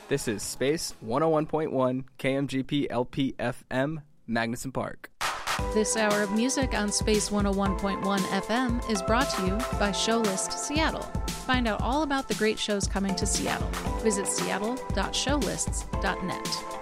This is Space 101.1 KMGP LP FM, Magnuson Park. This hour of music on Space 101.1 FM is brought to you by Showlist Seattle. Find out all about the great shows coming to Seattle. Visit seattle.showlists.net.